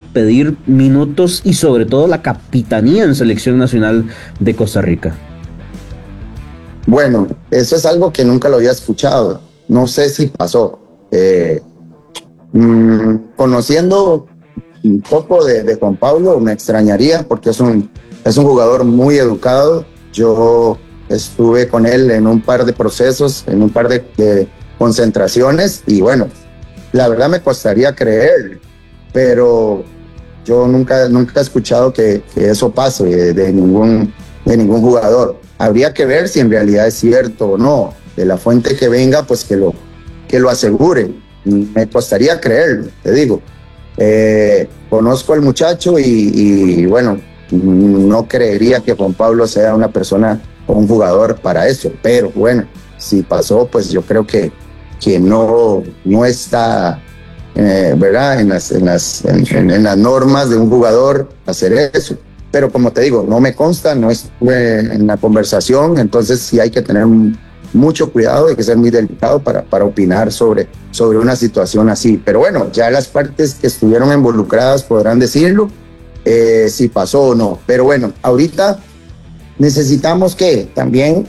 pedir minutos y sobre todo la capitanía en selección nacional de Costa Rica? Bueno, eso es algo que nunca lo había escuchado. No sé si pasó. Conociendo un poco de Juan Pablo, me extrañaría porque es un jugador muy educado. Yo estuve con él en un par de procesos, en un par de concentraciones y bueno, la verdad me costaría creer, pero yo nunca he escuchado que eso pase de ningún jugador. Habría que ver si en realidad es cierto o no. De la fuente que venga, pues que lo asegure. Me costaría creerlo, te digo. Conozco al muchacho y bueno, no creería que Juan Pablo sea una persona o un jugador para eso. Pero bueno, si pasó, pues yo creo que no está, ¿verdad? En las normas de un jugador hacer eso. Pero como te digo, no me consta, no estuve en la conversación, entonces sí hay que tener mucho cuidado, hay que ser muy delicado para opinar sobre una situación así. Pero bueno, ya las partes que estuvieron involucradas podrán decirlo, si pasó o no. Pero bueno, ahorita necesitamos que también,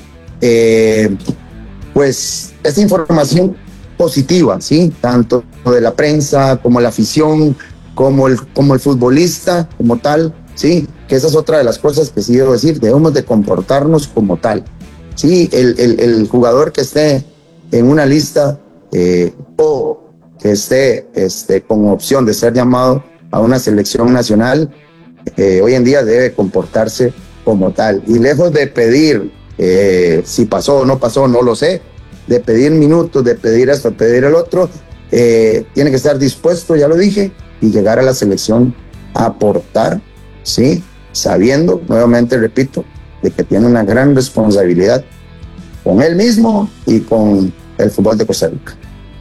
pues, esta información positiva, ¿sí? Tanto de la prensa como la afición, como el futbolista como tal, ¿sí? Que esa es otra de las cosas que sí debo decir, debemos de comportarnos como tal, ¿sí? El jugador que esté en una lista o que esté con opción de ser llamado a una selección nacional, hoy en día debe comportarse como tal. Y lejos de pedir si pasó o no pasó, no lo sé, de pedir minutos, de pedir esto, de pedir el otro, tiene que estar dispuesto, ya lo dije, y llegar a la selección a aportar, ¿sí? Sabiendo, nuevamente repito, de que tiene una gran responsabilidad con él mismo y con el fútbol de Costa Rica.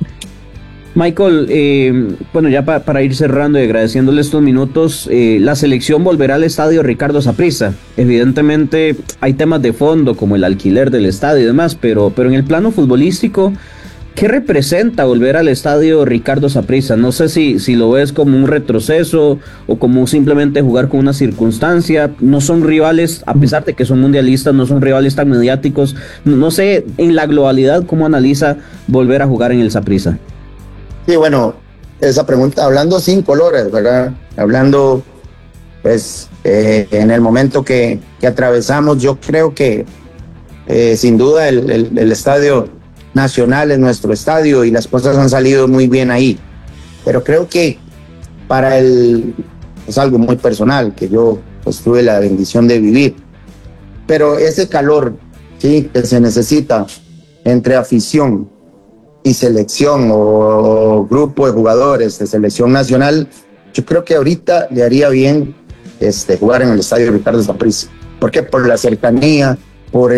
Michael, bueno, ya para ir cerrando y agradeciéndole estos minutos, la selección volverá al estadio Ricardo Saprissa. Evidentemente hay temas de fondo como el alquiler del estadio y demás, pero en el plano futbolístico, ¿qué representa volver al estadio Ricardo Saprissa? No sé si lo ves como un retroceso o como simplemente jugar con una circunstancia. No son rivales, a pesar de que son mundialistas, no son rivales tan mediáticos. No sé, en la globalidad, ¿cómo analiza volver a jugar en el Saprissa? Sí, bueno, esa pregunta, hablando sin colores, ¿verdad? Hablando, pues, en el momento que atravesamos, yo creo que sin duda el estadio nacional es nuestro estadio y las cosas han salido muy bien ahí. Pero creo que es algo muy personal que yo pues, tuve la bendición de vivir. Pero ese calor, sí, que se necesita entre afición y selección o grupo de jugadores de selección nacional, yo creo que ahorita le haría bien jugar en el estadio Ricardo Saprissa. ¿Por qué? Por la cercanía, por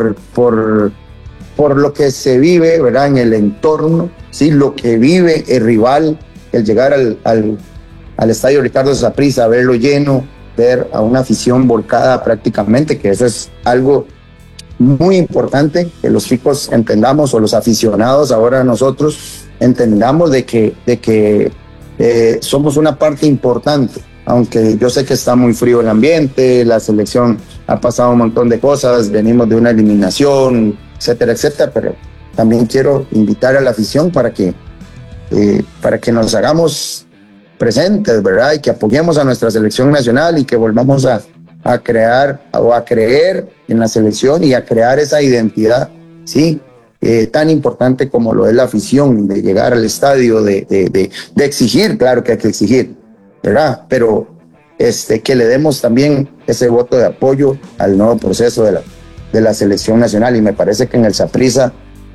lo que se vive, ¿verdad? En el entorno, ¿sí? Lo que vive el rival, el llegar al estadio Ricardo Saprissa, verlo lleno, ver a una afición volcada prácticamente, que eso es algo muy importante, que los chicos entendamos, o los aficionados, ahora nosotros entendamos de que somos una parte importante, aunque yo sé que está muy frío el ambiente, la selección ha pasado un montón de cosas, venimos de una eliminación, etcétera, etcétera, pero también quiero invitar a la afición para que nos hagamos presentes, ¿verdad? Y que apoyemos a nuestra selección nacional y que volvamos a crear o a creer en la selección y a crear esa identidad, ¿sí? Tan importante como lo es la afición, de llegar al estadio, de exigir, claro que hay que exigir, ¿verdad? Pero que le demos también ese voto de apoyo al nuevo proceso de la selección nacional, y me parece que en el Saprissa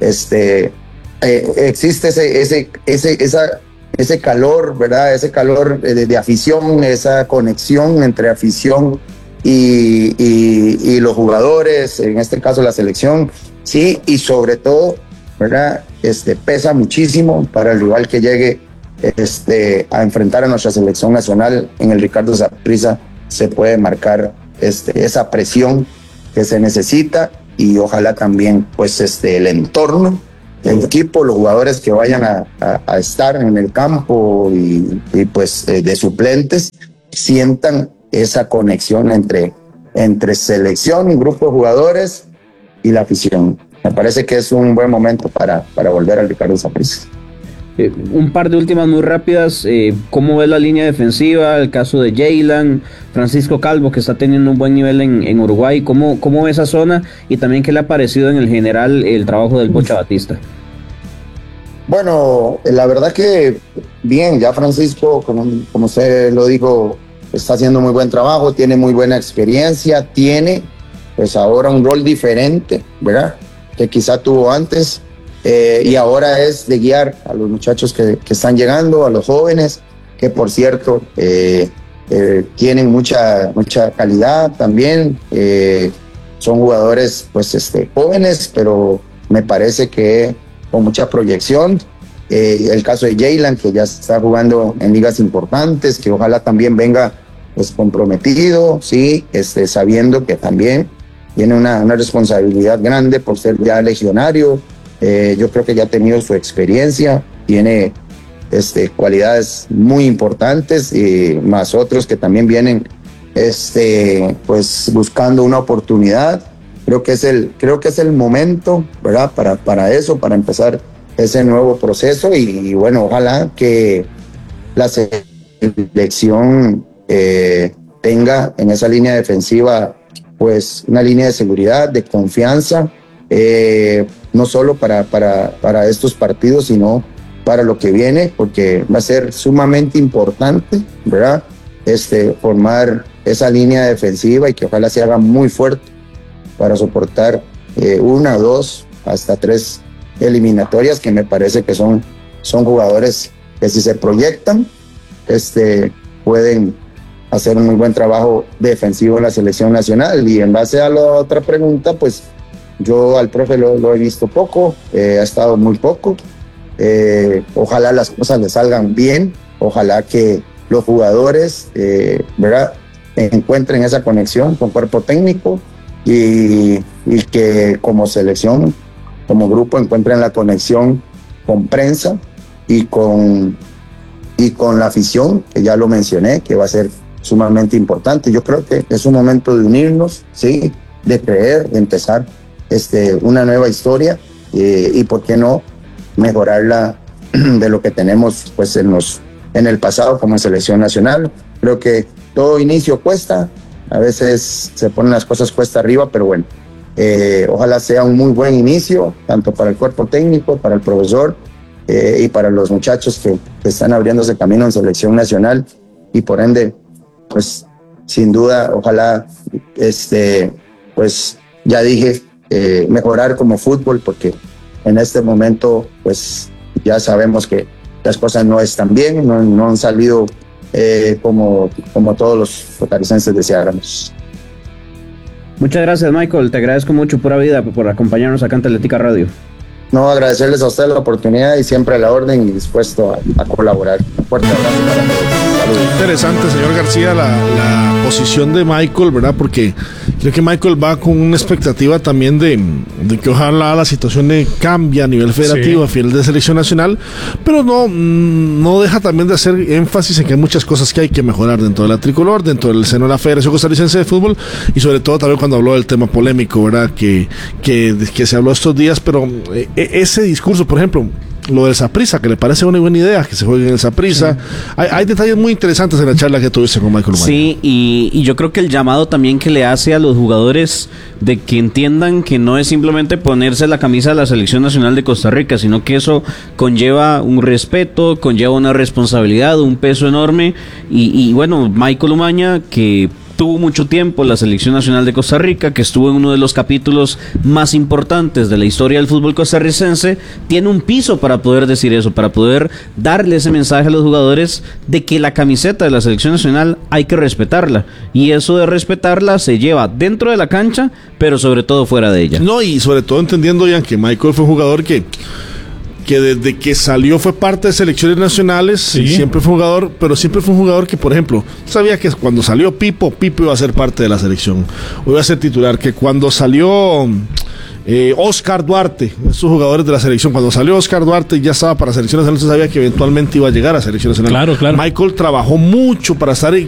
existe ese calor, ¿verdad? Ese calor de afición, esa conexión entre afición y los jugadores, en este caso la selección, sí, y sobre todo, ¿verdad? Pesa muchísimo para el rival que llegue a enfrentar a nuestra selección nacional en el Ricardo Saprissa. Se puede marcar esa presión que se necesita, y ojalá también pues el entorno el equipo, los jugadores que vayan a estar en el campo y pues de suplentes, sientan esa conexión entre selección, un grupo de jugadores y la afición. Me parece que es un buen momento para volver al Ricardo Saprissa. Un par de últimas muy rápidas. ¿Cómo ves la línea defensiva? El caso de Jaylan, Francisco Calvo, que está teniendo un buen nivel en Uruguay. ¿Cómo ve esa zona? Y también, ¿qué le ha parecido en el general el trabajo del Bocha Batista? Bueno, la verdad que bien, ya Francisco, como usted lo dijo, está haciendo muy buen trabajo, tiene muy buena experiencia, tiene pues ahora un rol diferente, ¿verdad? Que quizá tuvo antes. Y ahora es de guiar a los muchachos que están llegando, a los jóvenes, que por cierto tienen mucha calidad también. Son jugadores pues jóvenes, pero me parece que con mucha proyección. El caso de Jaylan, que ya está jugando en ligas importantes, que ojalá también venga pues comprometido, sí, sabiendo que también tiene una responsabilidad grande por ser ya legionario. Yo creo que ya ha tenido su experiencia, tiene cualidades muy importantes, más otros que también vienen pues buscando una oportunidad. Creo que es el momento, ¿verdad? Para eso, para empezar ese nuevo proceso y bueno, ojalá que la selección tenga en esa línea defensiva pues una línea de seguridad, de confianza, no solo para estos partidos, sino para lo que viene, porque va a ser sumamente importante, ¿verdad? Formar esa línea defensiva y que ojalá se haga muy fuerte para soportar 1, 2, hasta 3 eliminatorias, que me parece que son jugadores que si se proyectan, pueden hacer un muy buen trabajo defensivo en la selección nacional. Y en base a la otra pregunta, pues yo al profe lo he visto poco, ha estado muy poco. Ojalá las cosas le salgan bien, ojalá que los jugadores, ¿verdad?, encuentren esa conexión con cuerpo técnico y que como selección, como grupo, encuentren la conexión con prensa y con la afición, que ya lo mencioné, que va a ser sumamente importante. Yo creo que es un momento de unirnos, sí, de creer, de empezar una nueva historia y por qué no mejorarla de lo que tenemos pues en el pasado como en selección nacional. Creo que todo inicio cuesta, a veces se ponen las cosas cuesta arriba, pero bueno, ojalá sea un muy buen inicio, tanto para el cuerpo técnico, para el profesor y para los muchachos que están abriéndose camino en selección nacional, y por ende, pues sin duda, ojalá, pues ya dije, mejorar como fútbol, porque en este momento, pues ya sabemos que las cosas no están bien, no han salido como todos los costarricenses deseáramos. Muchas gracias, Michael, te agradezco mucho, pura vida, por acompañarnos acá en Atlética Radio. No, agradecerles a ustedes la oportunidad y siempre a la orden y dispuesto a colaborar. Un fuerte abrazo para todos. Saludos. Interesante, señor García, la posición de Michael, ¿verdad? Porque creo que Michael va con una expectativa también de que ojalá la situación cambie a nivel federativo, sí, a nivel de selección nacional, pero no deja también de hacer énfasis en que hay muchas cosas que hay que mejorar dentro de la tricolor, dentro del seno de la Federación Costarricense de Fútbol, y sobre todo también cuando habló del tema polémico, ¿verdad? Que se habló estos días, pero ese discurso, por ejemplo, lo del Saprissa, que le parece una buena idea que se juegue en el Saprissa. Sí. Hay detalles muy interesantes en la charla que tuviste con Michael Umaña. Sí, y yo creo que el llamado también que le hace a los jugadores de que entiendan que no es simplemente ponerse la camisa de la Selección Nacional de Costa Rica, sino que eso conlleva un respeto, conlleva una responsabilidad, un peso enorme, y bueno, Michael Umaña, que tuvo mucho tiempo en la Selección Nacional de Costa Rica, que estuvo en uno de los capítulos más importantes de la historia del fútbol costarricense, tiene un piso para poder decir eso, para poder darle ese mensaje a los jugadores de que la camiseta de la Selección Nacional hay que respetarla, y eso de respetarla se lleva dentro de la cancha, pero sobre todo fuera de ella. No, y sobre todo entendiendo, Ian, que Michael fue un jugador que desde que salió fue parte de selecciones nacionales, sí, siempre fue un jugador, pero siempre fue un jugador que, por ejemplo, sabía que cuando salió Pipo iba a ser parte de la selección, o iba a ser titular, que cuando salió Oscar Duarte, estos jugadores de la selección. Cuando salió Oscar Duarte ya estaba para selección nacional, se sabía que eventualmente iba a llegar a selección nacional. Claro. Michael trabajó mucho para estar